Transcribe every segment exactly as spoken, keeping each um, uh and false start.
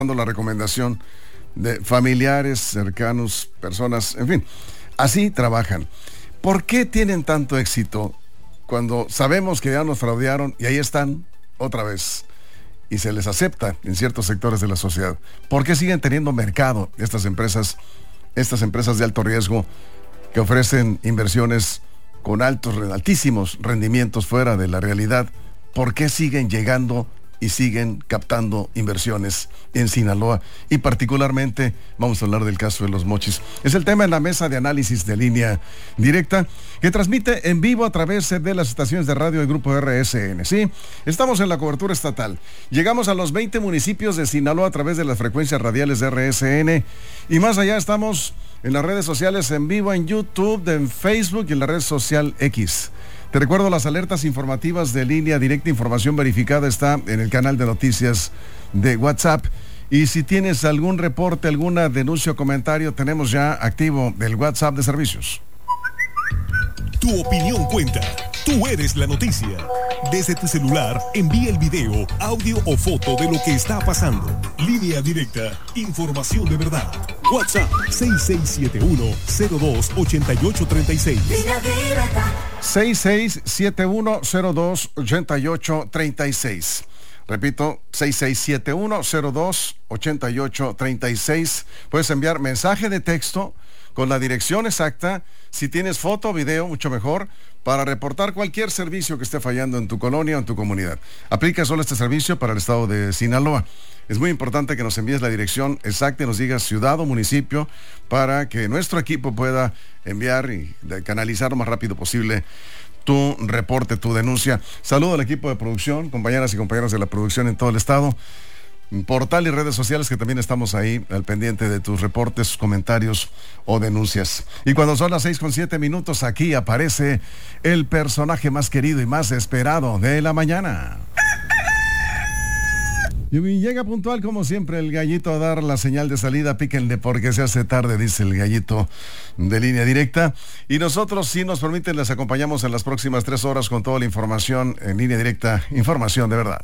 la recomendación de familiares, cercanos, personas, en fin, así trabajan. ¿Por qué tienen tanto éxito cuando sabemos que ya nos fraudearon y ahí están otra vez y se les acepta en ciertos sectores de la sociedad? ¿Por qué siguen teniendo mercado estas empresas, estas empresas de alto riesgo que ofrecen inversiones con altos, altísimos rendimientos fuera de la realidad? ¿Por qué siguen llegando y siguen captando inversiones en Sinaloa? Y particularmente vamos a hablar del caso de Los Mochis. Es el tema en la mesa de análisis de Línea Directa, que transmite en vivo a través de las estaciones de radio del Grupo R S N. Sí, estamos en la cobertura estatal. Llegamos a los veinte municipios de Sinaloa a través de las frecuencias radiales de R S N. Y más allá estamos en las redes sociales en vivo, en YouTube, en Facebook y en la red social X. Te recuerdo las alertas informativas de Línea Directa. Información verificada está en el canal de noticias de WhatsApp. Y si tienes algún reporte, alguna denuncia o comentario, tenemos ya activo el WhatsApp de servicios. Tu opinión cuenta. Tú eres la noticia. Desde tu celular, envía el video, audio o foto de lo que está pasando. Línea Directa. Información de verdad. WhatsApp seis seis siete uno cero dos ocho ocho tres seis. Línea Directa. seis seis siete uno cero dos ocho ocho tres seis. Repito, seis seis siete uno cero dos ocho ocho tres seis. Puedes enviar mensaje de texto con la dirección exacta. Si tienes foto o video, mucho mejor, para reportar cualquier servicio que esté fallando en tu colonia o en tu comunidad. Aplica solo este servicio para el estado de Sinaloa. Es muy importante que nos envíes la dirección exacta y nos digas ciudad o municipio para que nuestro equipo pueda enviar y canalizar lo más rápido posible tu reporte, tu denuncia. Saludo al equipo de producción, compañeras y compañeros de la producción en todo el estado, portal y redes sociales, que también estamos ahí al pendiente de tus reportes, comentarios o denuncias. Y cuando son las seis con siete minutos, aquí aparece el personaje más querido y más esperado de la mañana. Y llega puntual como siempre el gallito a dar la señal de salida. Píquenle porque se hace tarde, dice el gallito de Línea Directa. Y nosotros, si nos permiten, les acompañamos en las próximas tres horas con toda la información en Línea Directa. Información de verdad.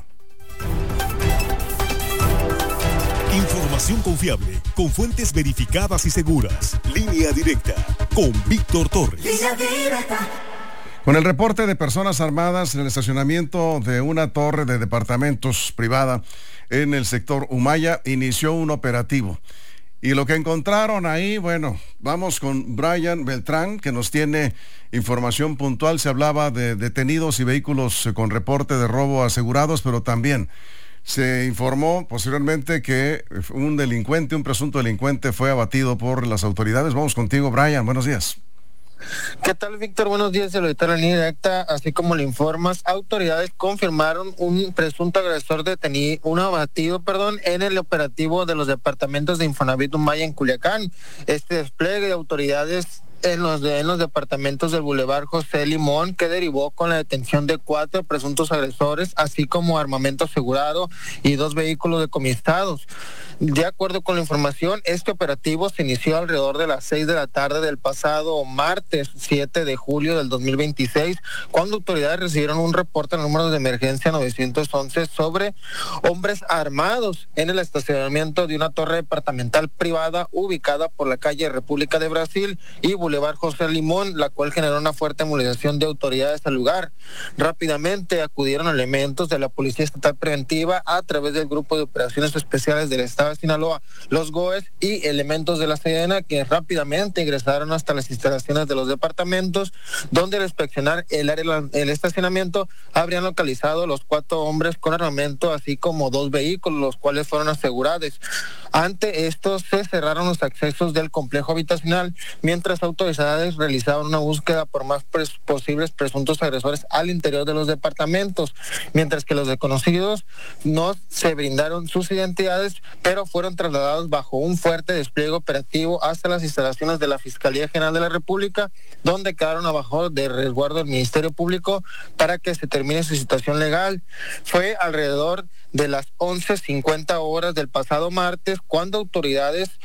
Información confiable, con fuentes verificadas y seguras. Línea Directa, con Víctor Torres. Línea Directa. Con el reporte de personas armadas en el estacionamiento de una torre de departamentos privada en el sector Humaya, inició un operativo. Y lo que encontraron ahí, bueno, vamos con Brian Beltrán, que nos tiene información puntual. Se hablaba de detenidos y vehículos con reporte de robo asegurados, pero también se informó posteriormente que un delincuente, un presunto delincuente, fue abatido por las autoridades. Vamos contigo, Brian. Buenos días. ¿Qué tal, Víctor? Buenos días, el editor de Línea Directa. Así como le informas, autoridades confirmaron un presunto agresor detenido, un abatido, perdón, en el operativo de los departamentos de Infonavit Humaya en Culiacán. Este despliegue de autoridades en los, de, en los departamentos del Boulevard José Limón, que derivó con la detención de cuatro presuntos agresores, así como armamento asegurado y dos vehículos decomisados. De acuerdo con la información, este operativo se inició alrededor de las seis de la tarde del pasado martes siete de julio del dos mil veintiséis, cuando autoridades recibieron un reporte al número de emergencia novecientos once sobre hombres armados en el estacionamiento de una torre departamental privada ubicada por la calle República de Brasil y Boulevard José Limón, la cual generó una fuerte movilización de autoridades al lugar. Rápidamente acudieron elementos de la Policía Estatal Preventiva a través del Grupo de Operaciones Especiales del Estado de Sinaloa, los G O E S y elementos de la Sedena, que rápidamente ingresaron hasta las instalaciones de los departamentos, donde al inspeccionar el área del estacionamiento habrían localizado los cuatro hombres con armamento, así como dos vehículos, los cuales fueron asegurados. Ante esto se cerraron los accesos del complejo habitacional, mientras autoridades realizaban una búsqueda por más pres- posibles presuntos agresores al interior de los departamentos, mientras que los desconocidos no se brindaron sus identidades, pero fueron trasladados bajo un fuerte despliegue operativo hasta las instalaciones de la Fiscalía General de la República, donde quedaron abajo de resguardo del Ministerio Público para que se termine su situación legal. Fue alrededor de las once cincuenta horas del pasado martes cuando autoridades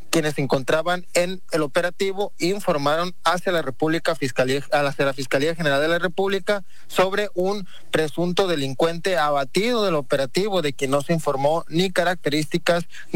quienes se encontraban en el operativo informaron hacia la República Fiscalía, hacia la Fiscalía General de la República sobre un presunto delincuente abatido del operativo, de quien no se informó ni características